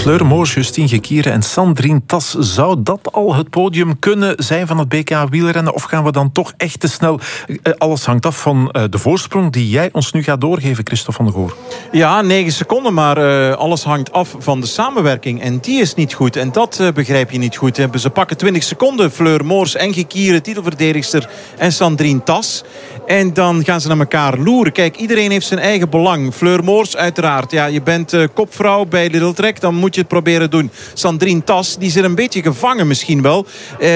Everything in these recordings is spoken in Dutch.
Fleur Moors, Justine Gekiere en Sandrine Tas. Zou dat al het podium kunnen zijn van het BK wielrennen? Of gaan we dan toch echt te snel? Alles hangt af van de voorsprong die jij ons nu gaat doorgeven, Christophe van der Goor. Ja, 9 seconden, maar alles hangt af van de samenwerking. En die is niet goed. En dat begrijp je niet goed. Ze pakken 20 seconden. Fleur Moors en Gekiere, titelverdedigster, en Sandrine Tas. En dan gaan ze naar elkaar loeren. Kijk, iedereen heeft zijn eigen belang. Fleur Moors uiteraard. Ja, je bent kopvrouw bij Lidl Trek, dan moet je het proberen doen. Sandrine Tas, die zit een beetje gevangen misschien wel.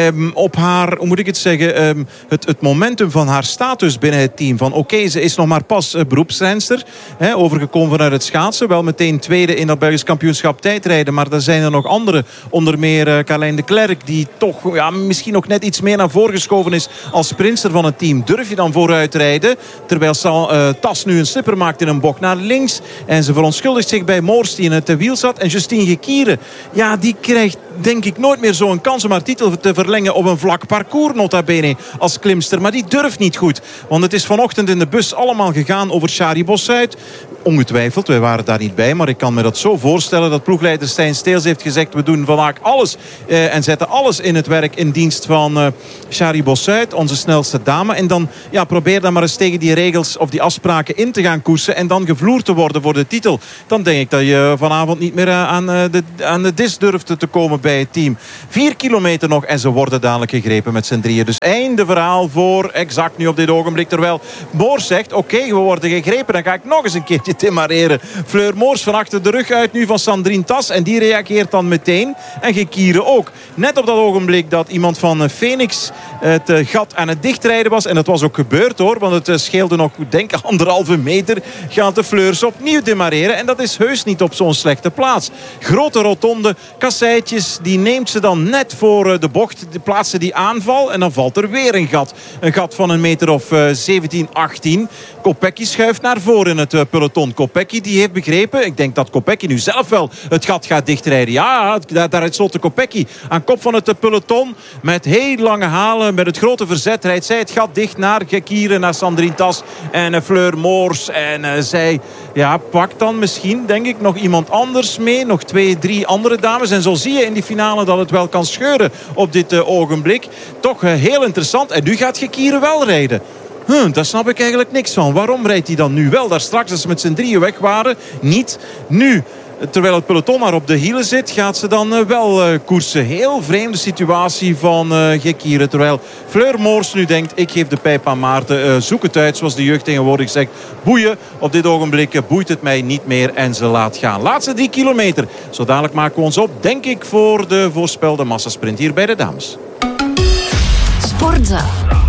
Op haar, hoe moet ik het zeggen, het momentum van haar status binnen het team. Van oké, ze is nog maar pas beroepsrenster. Overgekomen vanuit het schaatsen. Wel meteen tweede in dat Belgisch kampioenschap tijdrijden. Maar er zijn er nog andere. Onder meer Carlijn de Klerk, die toch misschien nog net iets meer naar voren geschoven is als sprinter van het team. Durf je dan vooruit rijden? Terwijl Tas nu een slipper maakt in een bocht naar links. En ze verontschuldigt zich bij Moors die in het wiel zat. En Justine Gekiere, ja, die krijgt denk ik nooit meer zo'n kans om haar titel te verlengen op een vlak parcours, nota bene, als klimster. Maar die durft niet goed. Want het is vanochtend in de bus allemaal gegaan over Shari Bossuit. Ongetwijfeld, wij waren daar niet bij, maar ik kan me dat zo voorstellen dat ploegleider Stijn Steels heeft gezegd: we doen vandaag alles en zetten alles in het werk in dienst van Shari Bossuit, onze snelste dame. En dan probeer dan maar eens tegen die regels of die afspraken in te gaan koersen en dan gevloerd te worden voor de titel. Dan denk ik dat je vanavond niet meer aan de dis durft te komen bij het team. 4 kilometer nog en ze worden dadelijk gegrepen met z'n drieën. Dus einde verhaal voor exact nu op dit ogenblik. Terwijl Moors zegt: oké, we worden gegrepen, dan ga ik nog eens een keertje demareren. Fleur Moors van achter de rug uit nu van Sandrine Tas. En die reageert dan meteen. En Gekiere ook. Net op dat ogenblik dat iemand van Phoenix het gat aan het dichtrijden was. En dat was ook gebeurd hoor. Want het scheelde nog, denk ik, 1,5 meter. Gaan de Fleurs opnieuw demareren. En dat is heus niet op zo'n slechte plaats. Grote rotonde, kasseitjes. Die neemt ze dan net voor de bocht. Die plaatsen die aanval. En dan valt er weer een gat. Een gat van een meter of 17, 18. Kopecky schuift naar voren in het peloton. Kopecky die heeft begrepen. Ik denk dat Kopecky nu zelf wel het gat gaat dichtrijden. Ja, daaruit sloot Kopecky aan kop van het peloton. Met heel lange halen. Met het grote verzet rijdt zij het gat dicht naar Gekiere, naar Sandrine Tas en Fleur Moors. En zij pakt dan misschien, denk ik, nog iemand anders mee. Nog 2, 3 andere dames. En zo zie je in die finale dat het wel kan scheuren op dit ogenblik. Toch heel interessant. En nu gaat Gekiere wel rijden. Daar snap ik eigenlijk niks van. Waarom rijdt hij dan nu wel? Daar straks, als ze met z'n drieën weg waren, niet. Nu, terwijl het peloton maar op de hielen zit, gaat ze dan wel koersen. Heel vreemde situatie van Gekiere. Terwijl Fleur Moors nu denkt: ik geef de pijp aan Maarten. Zoek het uit, zoals de jeugd tegenwoordig zegt. Boeien, op dit ogenblik boeit het mij niet meer. En ze laat gaan. Laatste 3 kilometer. Zo dadelijk maken we ons op, denk ik, voor de voorspelde massasprint hier bij de dames. Sportza.